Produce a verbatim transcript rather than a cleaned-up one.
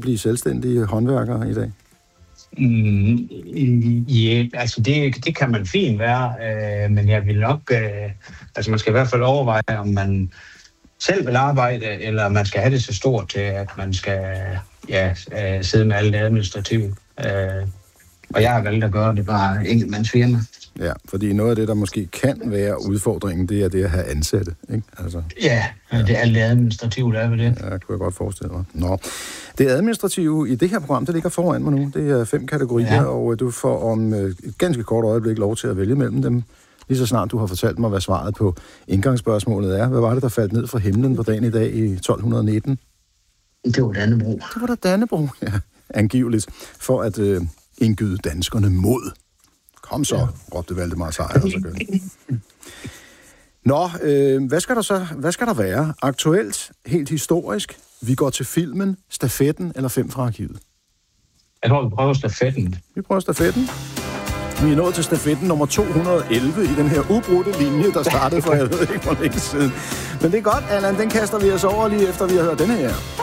blive selvstændige håndværkere i dag? Mm, ja, altså det, det kan man fint være, øh, men jeg vil nok, øh, altså man skal i hvert fald overveje, om man selv vil arbejde, eller man skal have det så stort til, at man skal ja, øh, sidde med alle det administrative. Øh, og jeg har valgt at gøre det bare enkeltmandsfirma. Ja, fordi noget af det, der måske kan være udfordringen, det er det at have ansatte, ikke? Altså, ja, ja, det er alt det administrative, der er ved det. Ja, det kunne jeg godt forestille mig. Nå. Det administrative i det her program, det ligger foran mig nu. Det er fem kategorier, ja. Og du får om et ganske kort øjeblik lov til at vælge mellem dem. Lige så snart du har fortalt mig, hvad svaret på indgangsspørgsmålet er. Hvad var det, der faldt ned fra himlen på dagen i dag i tolv nitten? Det var Dannebrog. Det var da Dannebrog, ja. Angiveligt. For at øh, indgyde danskerne mod. Kom så, ja. Råbte Valdemar Sejr. Nå, øh, hvad skal der så hvad skal der være? Aktuelt, helt historisk, vi går til filmen, stafetten eller fem fra arkivet? Jeg tror, vi prøver stafetten. Vi prøver stafetten. Vi er nået til stafetten nummer to hundrede og elleve i den her ubrudte linje, der startede for jeg ved ikke hvor længe siden. Men det er godt, Allan, den kaster vi os over lige efter, vi har hørt denne her.